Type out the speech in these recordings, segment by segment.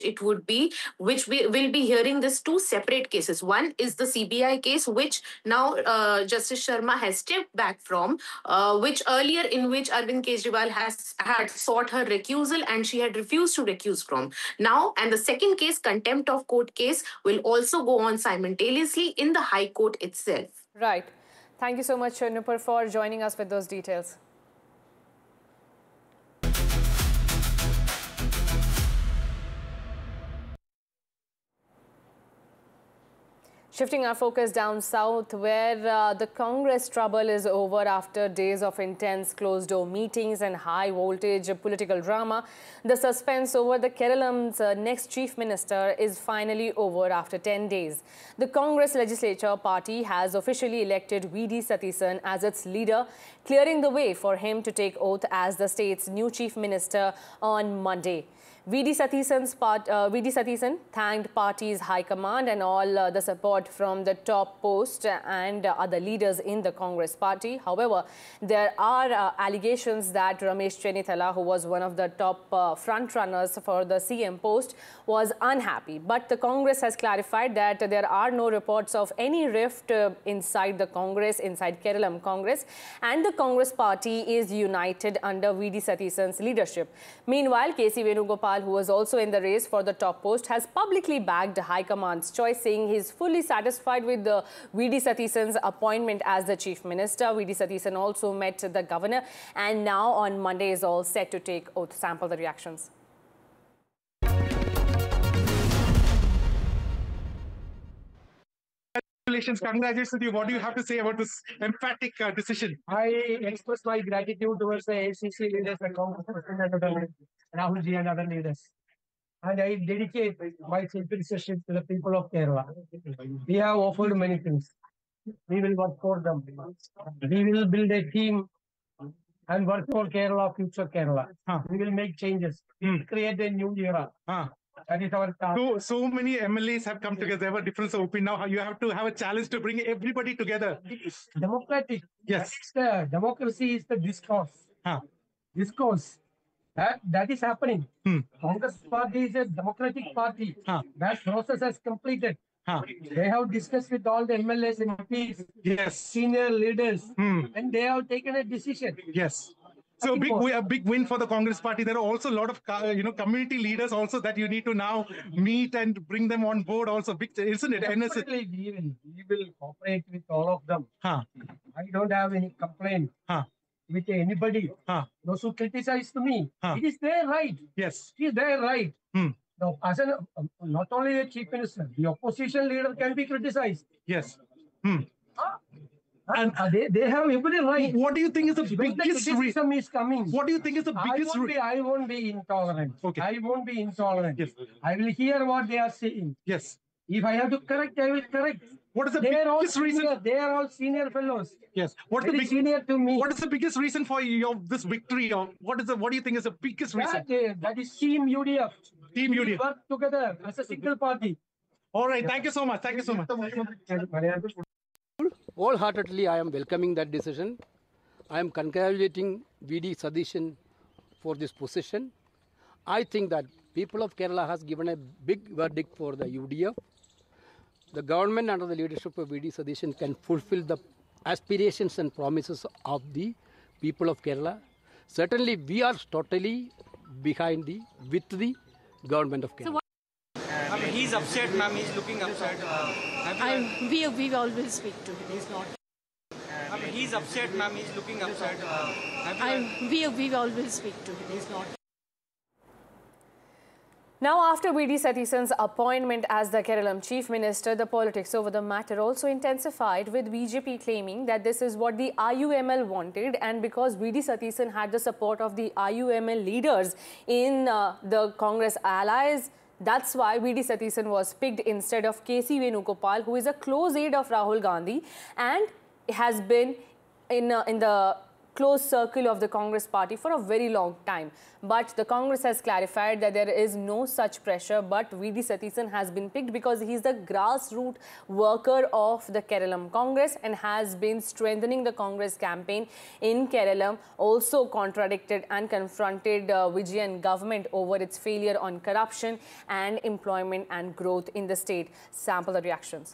it would be, which we will be hearing this two separate cases. One is the CBI case, which now Justice Sharma has stepped back from, which earlier in which Arvind Kejriwal had sought her recusal and she had refused to recuse from. Now, and the second case, contempt of court case, will also go on simultaneously in the High Court itself. Right. Thank you so much, Nupur, for joining us with those details. Shifting our focus down south, where the Congress trouble is over after days of intense closed-door meetings and high-voltage political drama. The suspense over the Keralam's next chief minister is finally over after 10 days. The Congress legislature party has officially elected V.D. Satheesan as its leader, clearing the way for him to take oath as the state's new chief minister on Monday. V.D. Satheesan thanked party's high command and all the support from the top post and other leaders in the Congress party. However, there are allegations that Ramesh Chennithala, who was one of the top front runners for the CM post, was unhappy. But the Congress has clarified that there are no reports of any rift inside the Congress, inside Keralam Congress, and the Congress party is united under V.D. Satheesan's leadership. Meanwhile, K.C. Venugopal, who was also in the race for the top post, has publicly backed High Command's choice, saying he is fully satisfied with the V.D. Satheesan's appointment as the Chief Minister. V.D. Satheesan also met the governor and now on Monday is all set to take oath. Sample the reactions. Congratulations to you. What do you have to say about this emphatic decision? I express my gratitude towards the ACC leaders and Congress President Rahul Ji and other leaders. And I dedicate my citizenship to the people of Kerala. We have offered many things. We will work for them. We will build a team and work for Kerala, future Kerala. We will make changes. We will create a new era. That is our task. So many MLAs have come together. They have a difference of opinion. Now you have to have a challenge to bring everybody together. It's democratic. Yes. Democracy is the discourse. Discourse. That is happening. Congress party is a democratic party. That process has completed. They have discussed with all the MLAs and MPs, yes, senior leaders, and they have taken a decision. Yes. So a big win for the Congress party. There are also a lot of community leaders also that you need to now meet and bring them on board. Also, big, isn't it? Definitely, we will cooperate with all of them. I don't have any complaint with anybody. Those who criticize to me, it is their right. Yes, it is their right. Now, as not only a chief minister, the opposition leader can be criticized. Yes. And they have every right. What do you think is the biggest reason is coming? What do you think is the biggest reason? I won't be intolerant. Okay. I won't be intolerant. Yes. I will hear what they are saying. Yes. If I have to correct, I will correct. What is the biggest reason? They are all senior fellows. Yes. What is the senior to me? What is the biggest reason for this victory? Or what do you think is the biggest reason? That is Team UDF. Team UDF. We work together as a single party. All right. Thank you so much. Thank you so much. Wholeheartedly, I am welcoming that decision. I am congratulating V.D. Satheesan for this position. I think that people of Kerala has given a big verdict for the UDF. The government under the leadership of V.D. Satheesan can fulfill the aspirations and promises of the people of Kerala. Certainly, we are totally behind with the government of Kerala. He's upset, ma'am. He's looking upset. We always speak to him. He's not. He's upset, ma'am. He's looking upset. We always speak to him. He's not. Now, after V.D. Satheesan's appointment as the Keralam Chief Minister, the politics over the matter also intensified, with BJP claiming that this is what the IUML wanted, and because V.D. Satheesan had the support of the IUML leaders in the Congress allies, that's why V.D. Satheesan was picked instead of K.C. Venugopal, who is a close aide of Rahul Gandhi and has been in the close circle of the Congress party for a very long time. But the Congress has clarified that there is no such pressure, but V.D. Satheesan has been picked because he is the grassroots worker of the Kerala Congress and has been strengthening the Congress campaign in Kerala, also contradicted and confronted Vijayan government over its failure on corruption and employment and growth in the state. Sample the reactions.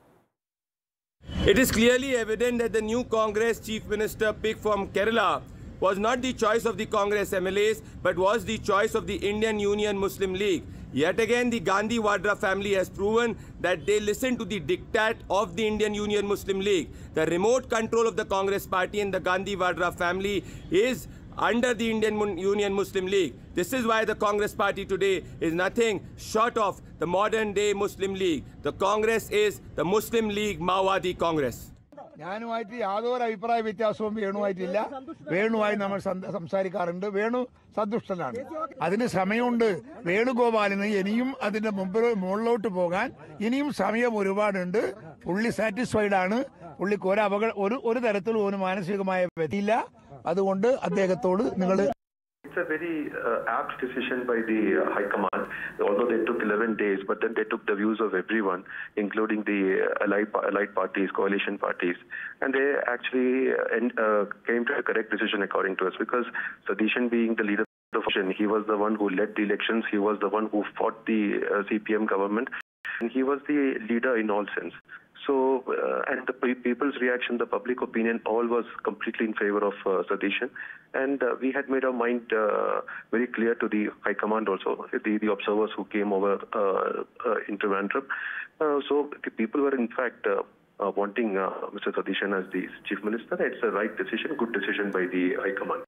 It is clearly evident that the new Congress Chief Minister picked from Kerala was not the choice of the Congress MLAs, but was the choice of the Indian Union Muslim League. Yet again, the Gandhi Vadra family has proven that they listen to the diktat of the Indian Union Muslim League. The remote control of the Congress party and the Gandhi Vadra family is under the Indian Union Muslim League. This is why the Congress party today is nothing short of the modern day Muslim League. The Congress is the Muslim League Maowadi Congress. ഞാനുമായിട്ട് യാതൊരു അഭിപ്രായ വ്യത്യാസവും വേണുമായിട്ടില്ല. വേണുമായി നമ്മൾ സംസാരിക്കാറുണ്ട്. വേണു സന്തുഷ്ടനാണ്. അതിന് സമയമുണ്ട്. വേണുഗോപാലിന് ഇനിയും അതിന്റെ മുകളിലോട്ട് പോകാൻ ഇനിയും സമയം ഒരുപാടുണ്ട്. പുള്ളി സാറ്റിസ്ഫൈഡ് ആണ്. പുള്ളിക്ക് ഒരു തരത്തിലും ഒരു മാനസികമായ വ്യതിയില്ല. അതുകൊണ്ട് അദ്ദേഹത്തോട് നിങ്ങൾ It's a very apt decision by the High Command, although they took 11 days, but then they took the views of everyone, including the allied parties, coalition parties, and they actually came to a correct decision according to us, because Satheesan being the leader of the opposition, he was the one who led the elections, he was the one who fought the CPM government, and he was the leader in all sense. So, and the people's reaction, the public opinion, all was completely in favor of Satheesan. And we had made our mind very clear to the High Command also, the observers who came over into Trivandrum. So the people were in fact wanting Mr. Satheesan as the Chief Minister. It's a right decision, good decision by the High Command.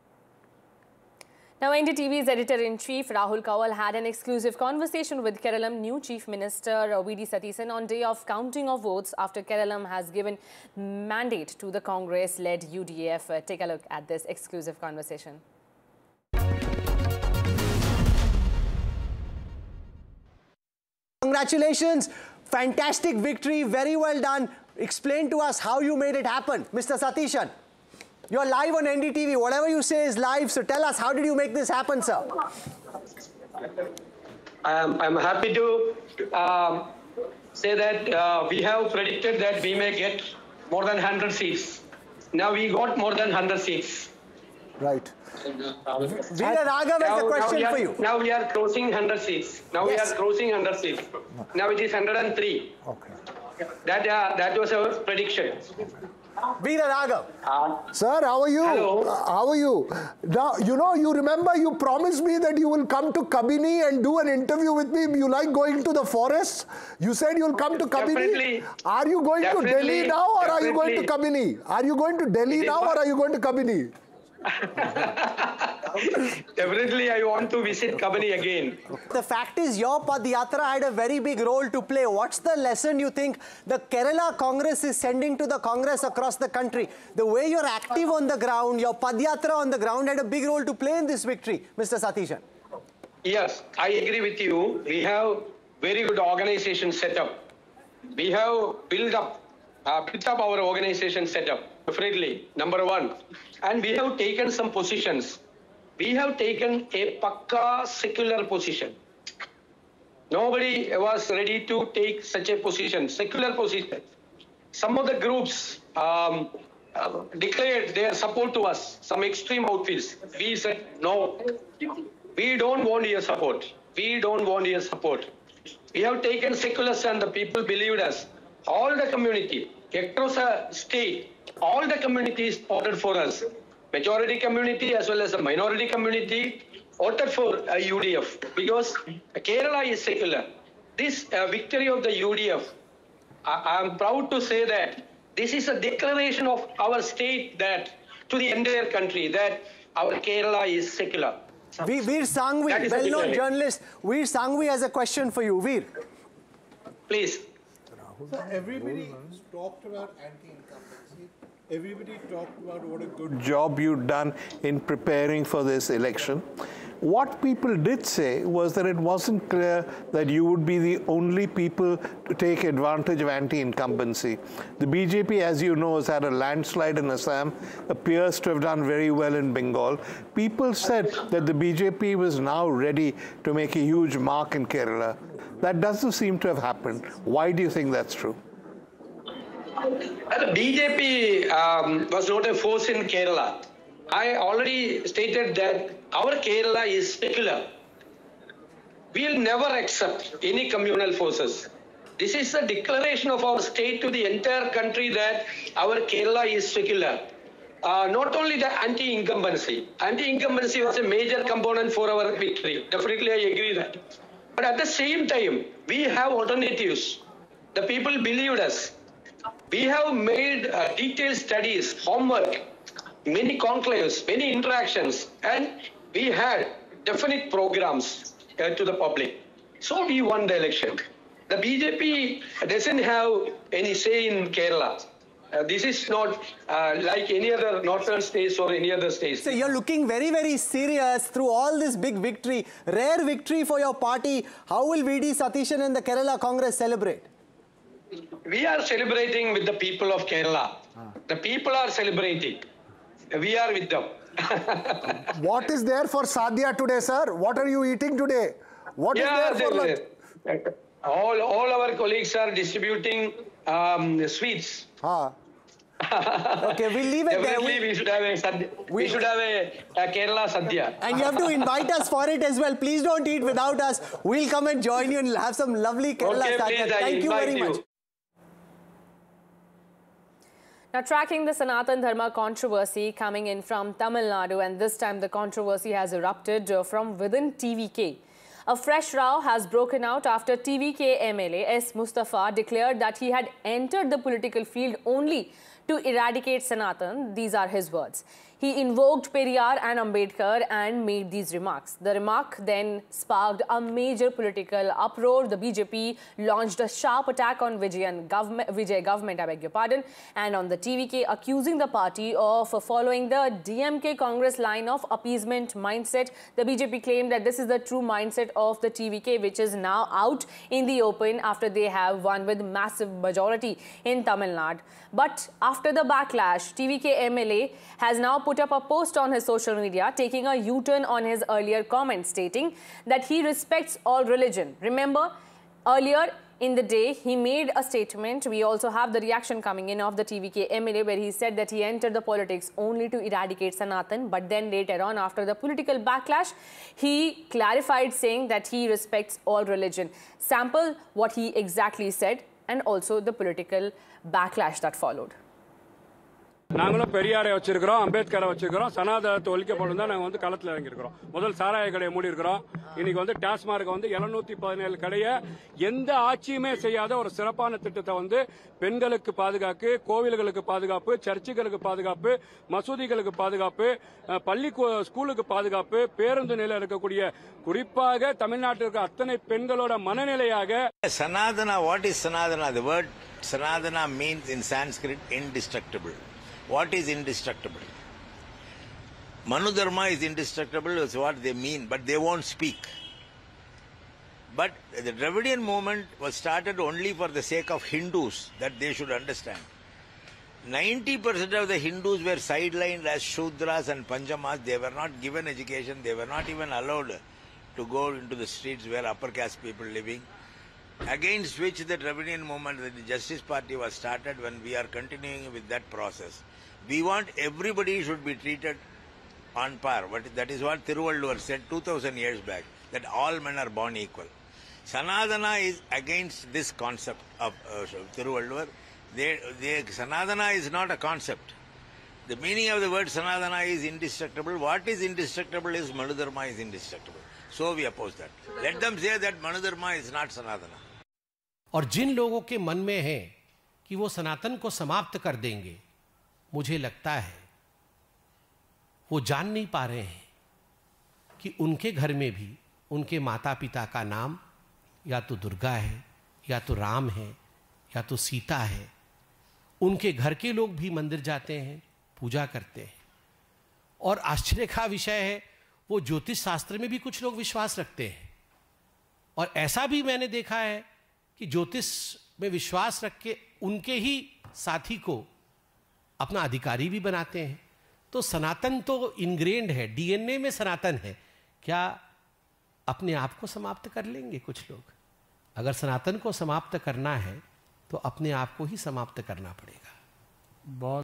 Now, NDTV's editor-in-chief Rahul Kawal had an exclusive conversation with Keralam new Chief Minister V.D. Satheesan on day of counting of votes after Keralam has given mandate to the Congress-led UDF. Take a look at this exclusive conversation. Congratulations, fantastic victory, very well done. Explain to us how you made it happen, Mr. Satheesan. You're live on NDTV. Whatever you say is live. So tell us, how did you make this happen, sir? I'm happy to say that we have predicted that we may get more than 100 seats. Now we got more than 100 seats. Right. Veera Raghav has a question for you. Now we are crossing 100 seats. Now we are crossing 100 seats. Now it is 103. Okay. That was our prediction. Veera Raghav. Sir, how are you? Hello. How are you? Now, you remember you promised me that you will come to Kabini and do an interview with me. You like going to the forest? You said you'll come to Kabini. Definitely. Are you going to Delhi now or are you going to Kabini? Are you going to Delhi now or are you going to Kabini? Definitely, I want to visit Kabini again. The fact is, your Padyatra had a very big role to play. What's the lesson you think the Kerala Congress is sending to the Congress across the country? The way you're active on the ground, your Padyatra on the ground had a big role to play in this victory, Mr. Satheesan. Yes, I agree with you. We have very good organization setup. We have built up our organization setup. Definitely, number one. And we have taken some positions. We have taken a pakka secular position. Nobody was ready to take such a position, secular position. Some of the groups declared their support to us, some extreme outfits. We said, no, we don't want your support. We don't want your support. We have taken secular stand, the people believed us. All the community, across the state, all the communities voted for us. Majority community as well as the minority community voted for UDF because Kerala is secular. This victory of the UDF, I am proud to say that this is a declaration of our state that to the entire country that our Kerala is secular. Veer Sanghvi, well-known journalist, Veer Sanghvi has a question for you. Veer. Please. So everybody talked about anti-incumbency. Everybody talked about what a good job you'd done in preparing for this election. What people did say was that it wasn't clear that you would be the only people to take advantage of anti-incumbency. The BJP, as you know, has had a landslide in Assam, appears to have done very well in Bengal. People said that the BJP was now ready to make a huge mark in Kerala. That doesn't seem to have happened. Why do you think that's true? The BJP was not a force in Kerala. I already stated that our Kerala is secular. We will never accept any communal forces. This is a declaration of our state to the entire country that our Kerala is secular. Not only the anti-incumbency. Anti-incumbency was a major component for our victory. Definitely I agree that. But at the same time, we have alternatives. The people believed us. We have made detailed studies, homework, many conclaves, many interactions, and we had definite programs to the public. So we won the election. The BJP doesn't have any say in Kerala. This is not like any other northern states or any other states. So you're looking very, very serious through all this big victory, rare victory for your party. How will V.D. Satheeshan and the Kerala Congress celebrate? We are celebrating with the people of Kerala. The people are celebrating. We are with them. What is there for Sadhya today, sir? What are you eating today? What is there for lunch? All our colleagues are distributing sweets. Okay, we'll leave it there. We should have a Kerala Sadhya. And you have to invite us for it as well. Please don't eat without us. We'll come and join you and have some lovely Kerala Sadhya. Thank you very much. Now, tracking the Sanatan Dharma controversy coming in from Tamil Nadu, and this time the controversy has erupted from within TVK. A fresh row has broken out after TVK MLA S. Mustafa declared that he had entered the political field only to eradicate Sanatan. These are his words. He invoked Periyar and Ambedkar and made these remarks. The remark then sparked a major political uproar. The BJP launched a sharp attack on Vijay government, I beg your pardon, and on the TVK, accusing the party of following the DMK Congress line of appeasement mindset. The BJP claimed that this is the true mindset of the TVK, which is now out in the open after they have won with massive majority in Tamil Nadu. But after the backlash, TVK MLA has now put up a post on his social media taking a U-turn on his earlier comment, stating that he respects all religion. Remember, earlier in the day, he made a statement. We also have the reaction coming in of the TVK MLA where he said that he entered the politics only to eradicate Sanatan. But then later on, after the political backlash, he clarified saying that he respects all religion. Sample what he exactly said and also the political backlash that followed. நாங்களும் பெரியாரை வச்சிருக்கிறோம், அம்பேத்கரை வச்சிருக்கிறோம், சனாதனத்தை ஒழிக்கப்படும் தான் நாங்கள் களத்தில் இறங்கியிருக்கிறோம். முதல் சாராய கடையை மூடி இருக்கிறோம். இன்னைக்கு டாஸ்மார்க் 717 கடையை எந்த ஆட்சியுமே செய்யாத ஒரு சிறப்பான திட்டத்தை பெண்களுக்கு பாதுகாப்பு, கோவில்களுக்கு பாதுகாப்பு, சர்ச்சுகளுக்கு பாதுகாப்பு, மசூதிகளுக்கு பாதுகாப்பு, பள்ளி ஸ்கூலுக்கு பாதுகாப்பு, பேருந்து நிலையம் இருக்கக்கூடிய குறிப்பாக தமிழ்நாட்டில் இருக்க அத்தனை பெண்களோட மனநிலையாக Sanadana, what is Sanadana? The word Sanadana means in Sanskrit indestructible. What is indestructible? Manu Dharma is indestructible, is what they mean, but they won't speak. But the Dravidian movement was started only for the sake of Hindus, that they should understand. 90% of the Hindus were sidelined as Shudras and Panchamas. They were not given education. They were not even allowed to go into the streets where upper caste people living. Against which the Dravidian movement, the Justice Party was started when we are continuing with that process. We want everybody should be treated on par. That is what Thiruvalluvar said 2000 years back, that all men are born equal. Sanadana is against this concept of Thiruvalluvar. Sanadana is not a concept. The meaning of the word Sanadana is indestructible. What is indestructible is Manu Dharma is indestructible. So we oppose that. Let them say that Manu Dharma is not Sanadana. और जिन लोगों के मन में है कि वो सनातन को समाप्त कर देंगे, मुझे लगता है वो जान नहीं पा रहे हैं कि उनके घर में भी उनके माता पिता का नाम या तो दुर्गा है, या तो राम है, या तो सीता है. उनके घर के लोग भी मंदिर जाते हैं, पूजा करते हैं। और आश्चर्य का विषय है, वो ज्योतिष शास्त्र में भी कुछ लोग विश्वास रखते हैं। और ऐसा भी मैंने देखा है कि ज्योतिष में विश्वास रख के उनके ही साथी को अपना अधिकारी भी बनाते हैं। तो सनातन तो इनग्रेन्ड है, डीएनए में सनातन है। क्या अपने आप को समाप्त कर लेंगे कुछ लोग? अगर सनातन को समाप्त करना है तो अपने आप को ही समाप्त करना पड़ेगा। बहुत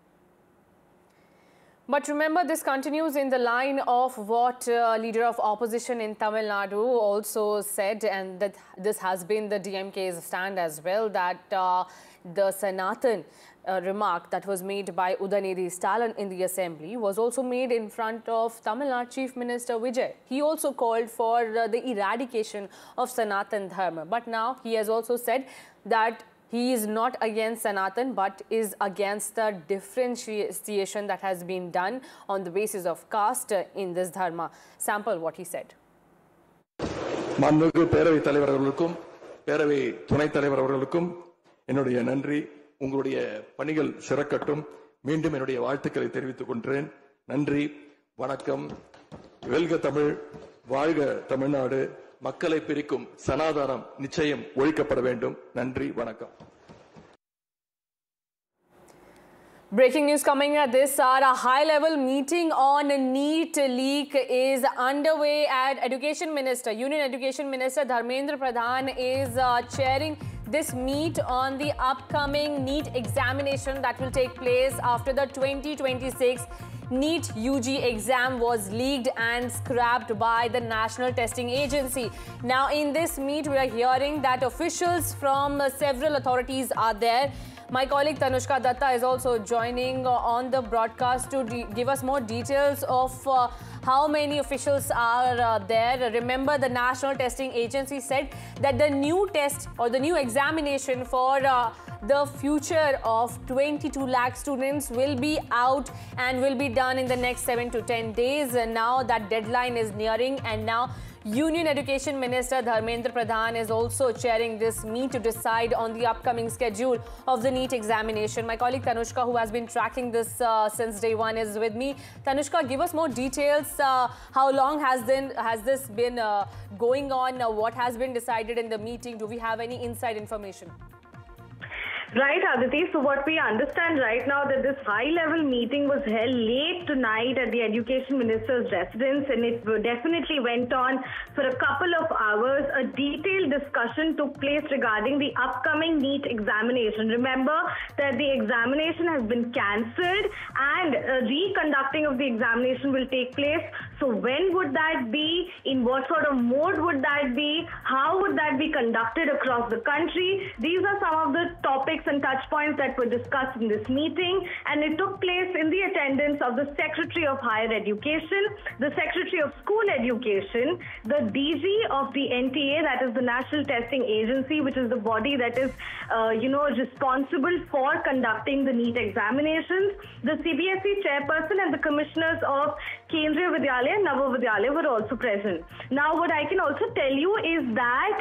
But remember, this continues in the line of what leader of opposition in Tamil Nadu also said, and that this has been the DMK's stand as well, that the Sanatan remark that was made by Udanidhi Stalin in the assembly was also made in front of Tamil Nadu Chief Minister Vijay. He also called for the eradication of Sanatan Dharma. But now he has also said that he is not against Sanatan, but is against the differentiation that has been done on the basis of caste in this dharma. Sample what he said. மாண்புமிகு பேரவைத் தலைவர் அவர்களுக்கும் பேரவை துணைத் தலைவர் அவர்களுக்கும் என்னுடைய நன்றி. உங்களுடைய பணிகள் சிறக்கட்டும். மீண்டும் என்னுடைய வாழ்த்துக்களை தெரிவித்துக் கொள்கிறேன். நன்றி, வணக்கம். வெல்க தமிழ், வாழ்க தமிழ்நாடு. மக்களை பிரிக்கும் சனாதானம் நிச்சயம் ஒழிக்கப்பட வேண்டும். நன்றி, வணக்கம். Breaking news coming at this hour. A high-level meeting on NEET leak is underway at Education Minister. Union Education Minister Dharmendra Pradhan is chairing this meet on the upcoming NEET examination that will take place after the 2026 NEET UG exam was leaked and scrapped by the National Testing Agency. Now, in this meet, we are hearing that officials from several authorities are there. My colleague Tanushka Datta is also joining on the broadcast to give us more details of how many officials are there. Remember, the National Testing Agency said that the new test or the new examination for the future of 22 lakh students will be out and will be done in the next 7 to 10 days. And now that deadline is nearing, and now Union Education Minister Dharmendra Pradhan is also chairing this meet to decide on the upcoming schedule of the NEET examination. My colleague Tanushka, who has been tracking this since day one, is with me. Tanushka, give us more details. How long has this been going on? What has been decided in the meeting? Do we have any inside information? Right, Aditi. So what we understand right now that this high-level meeting was held late tonight at the Education Minister's residence, and it definitely went on for a couple of hours. A detailed discussion took place regarding the upcoming NEET examination. Remember that the examination has been cancelled and reconducting of the examination will take place. So when would that be? In what sort of mode would that be? How would that be conducted across the country? These are some of the topics and touch points that were discussed in this meeting, and it took place in the attendance of the Secretary of Higher Education, the Secretary of School Education, the DG of the NTA, that is the National Testing Agency, which is the body that is responsible for conducting the NEET examinations, the CBSE chairperson and the commissioners of Kendriya Vidyalaya and Nava Vidyalaya were also present. Now, what I can also tell you is that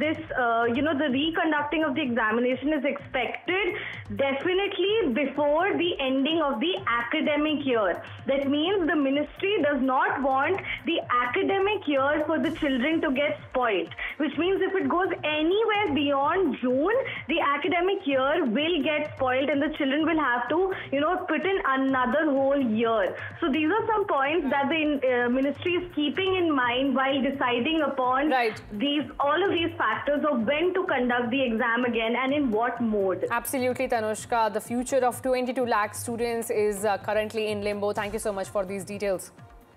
the reconducting of the examination is expected definitely before the ending of the academic year. That means the ministry does not want the academic year for the children to get spoiled, which means if it goes anywhere beyond June, the academic year will get spoiled and the children will have to, put in another whole year. So these are some points that the ministry is keeping in mind while deciding upon all of these factors of when to conduct the exam again and in what mode. Absolutely, Tanushka. The future of 22 lakh students is currently in limbo. Thank you so much for these details.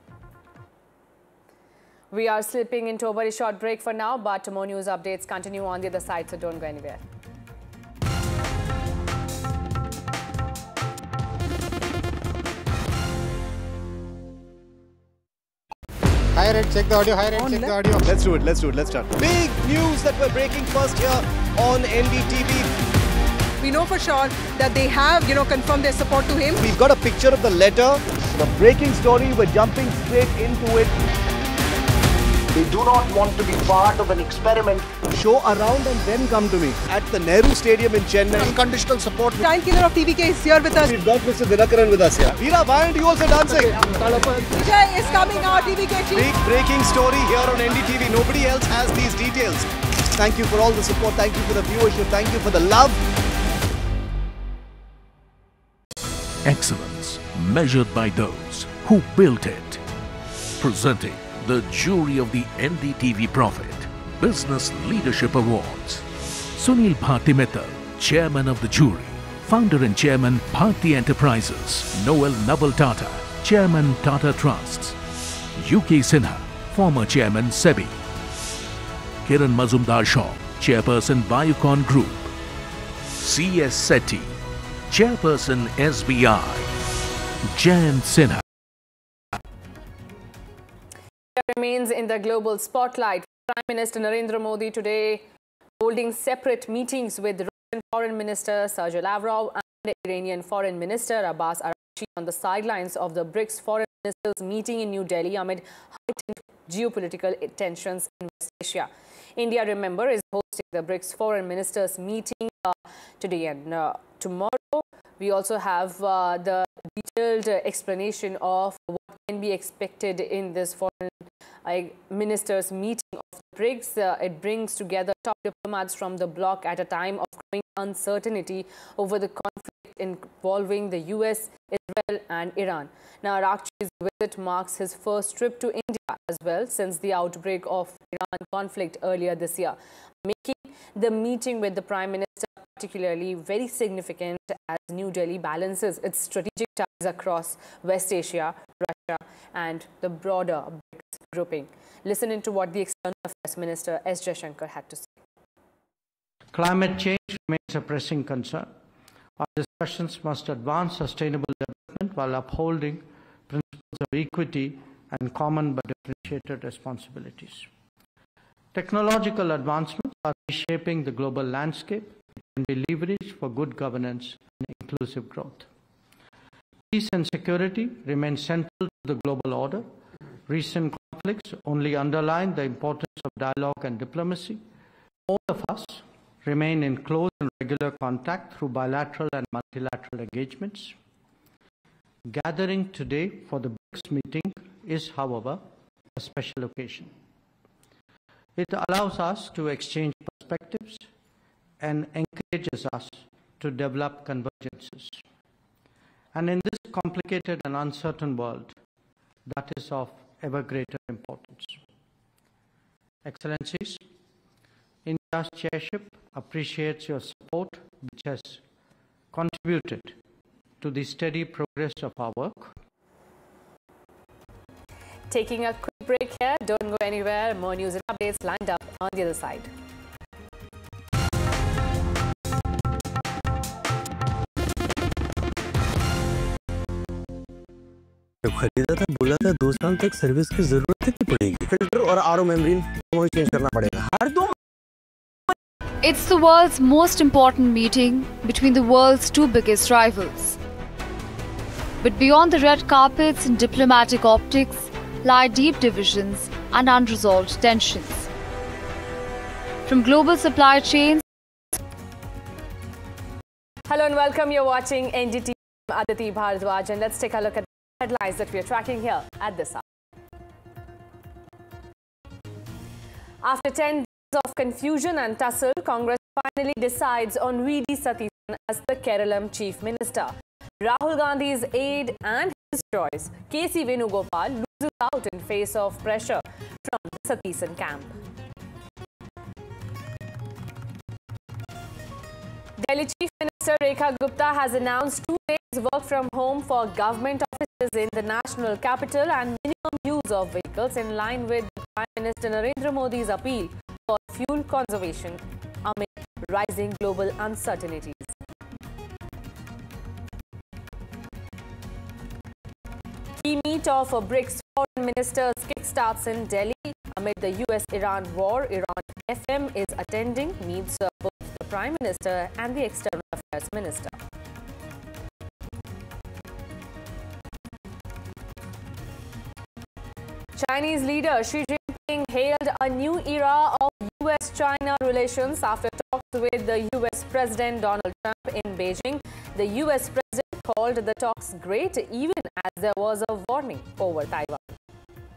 We are slipping into a very short break for now, but more news updates continue on the other side, so don't go anywhere. Higher end, check the audio, higher end, check the audio. Let's do it, let's start. Big news that we're breaking first here on NDTV. We know for sure that they have, confirmed their support to him. We've got a picture of the letter. The breaking story, we're jumping straight into it. They do not want to be part of an experiment. Show around and then come to me at the Nehru Stadium in Chennai. Unconditional support. Giant killer of TVK is here with us. We've got Mr. Dinakaran with us here. Veera, why aren't you also dancing? Vijay is coming out, TVK chief. Big breaking story here on NDTV. Nobody else has these details. Thank you for all the support. Thank you for the viewership. Thank you for the love. Excellence measured by those who built it. Presenting the jury of the NDTV Profit Business Leadership Awards. Sunil Bharti Mittal, Chairman of the jury. Founder and Chairman, Bharti Enterprises. Noel Naval Tata, Chairman, Tata Trusts. UK Sinha, former Chairman, SEBI. Kiran Mazumdar Shaw, Chairperson, Biocon Group. C.S. Sethi, Chairperson, SBI. Jayant Sinha remains in the global spotlight. Prime Minister Narendra Modi today holding separate meetings with Russian Foreign Minister Sergei Lavrov and Iranian Foreign Minister Abbas Araghchi on the sidelines of the BRICS Foreign Ministers meeting in New Delhi amid heightened geopolitical tensions in West Asia. India, remember, is hosting the BRICS Foreign Ministers meeting today and tomorrow. We also have the detailed explanation of what can be expected in this foreign ministers meeting of the BRICS. It brings together top diplomats from the bloc at a time of growing uncertainty over the conflict involving the US, Israel and Iran. Now, Araghchi's visit marks his first trip to India as well since the outbreak of Iran conflict earlier this year, making the meeting with the Prime Minister particularly very significant as New Delhi balances its strategic ties across West Asia, Russia and the broader BRICS grouping. Listen into what the External Affairs Minister S. Jaishankar had to say. Climate change remains a pressing concern. Our discussions must advance sustainable development while upholding principles of equity and common but differentiated responsibilities. Technological advancements are reshaping the global landscape. It can be leveraged for good governance and inclusive growth. Peace and security remain central to the global order. Recent conflicts only underline the importance of dialogue and diplomacy. All of us remain in close and regular contact through bilateral and multilateral engagements. Gathering today for the BRICS meeting is, however, a special occasion. It allows us to exchange perspectives and encourages us to develop convergences. And in this complicated and uncertain world, that is of ever greater importance. Excellencies, India's chairship appreciates your support, which has contributed to the steady progress of our work. Taking a quick break here, don't go anywhere. More news and updates lined up on the other side. जब खरीदा था बोला था 2 साल तक service की जरूरत ही पड़ेगी फिल्टर और आरओ मेम्ब्रेन दोनों चेंज करना पड़ेगा हर 2 It's the world's most important meeting between the world's two biggest rivals. But beyond the red carpets and diplomatic optics lie deep divisions and unresolved tensions. From global supply chains. Hello and welcome. You're watching NDTV. I'm Aditi Bharadwaj, and let's take a look at the headlines that we are tracking here at this hour. After 10 days of confusion and tussle, Congress finally decides on V.D. Satheesan as the Keralam Chief Minister. Rahul Gandhi's aide and his choice, K.C. Venugopal, loses out in face of pressure from the Satheesan camp. Delhi Chief Minister Rekha Gupta has announced 2 days work from home for government offices in the national capital and minimum use of vehicles in line with Prime Minister Narendra Modi's appeal for fuel conservation amid rising global uncertainties. Key meet of BRICS foreign ministers kickstarts in Delhi amid the US-Iran war. Iran FM is attending, meets both the Prime Minister and the External Affairs Minister. Chinese leader Xi Jinping Beijing hailed a new era of US-China relations after talks with the US President Donald Trump in Beijing. The US President called the talks great even as there was a warning over Taiwan.